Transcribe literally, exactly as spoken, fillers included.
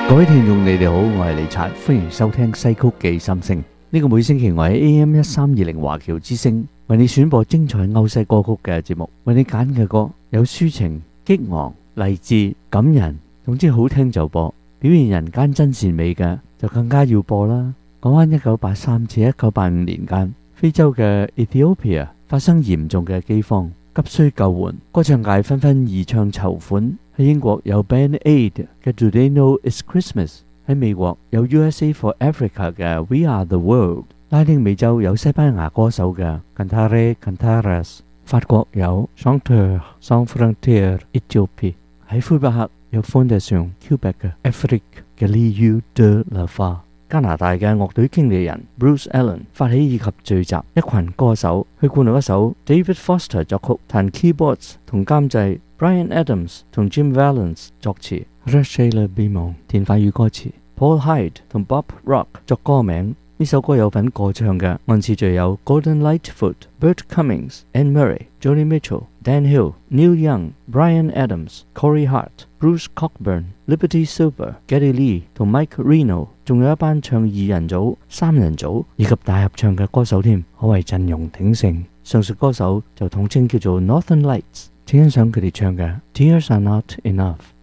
各位聽眾，你哋好，我係李察，歡迎收聽西曲記心聲。呢個每星期我喺 A M 一三二零華僑之聲為你選播精彩歐西歌曲嘅節目，為你揀嘅歌有抒情、激昂、勵志、感人，總之好聽就播，表現人間真善美嘅就更加要播啦。講返一九八三至一九八五年間，非洲嘅 Ethiopia 發生嚴重嘅饑荒，急需救援，歌唱界紛紛義唱籌款。喺英國有 Band Aid 嘅 Do They Know It's Christmas， 喺美國有 U S A for Africa 嘅 We Are the World， 拉丁美洲有西班牙歌手嘅 Cantare Cantares， 法國有 Chanteurs Sans Frontières Ethiopie， 喺魁北克有 Fondation Québec 嘅 Afrique嘅 Lieu de la Foi。加拿大嘅樂隊經理人 Bruce Allen 發起以及聚集一群歌手去灌錄一首 David Foster 作曲、彈 keyboards 同監製 Bryan Adams 同 Jim Vallance 作詞 Rachel Bimon 填法語歌詞 Paul Hyde 同 Bob Rock 作歌名。呢首歌有份過唱嘅按次序有 Gordon Lightfoot、Bert Cummings、Anne Murray、Joni Mitchell、Dan Hill、Neil Young、Bryan Adams、Corey Hart、Bruce Cockburn、Liberty Silver、Geddy Lee 同 Mike Reno， 仲有一班唱二人組、三人組以及大合唱嘅歌手添，可謂陣容鼎盛。上述歌手就統稱叫做 Northern Lights， 請欣賞佢哋唱嘅 Tears Are Not Enough。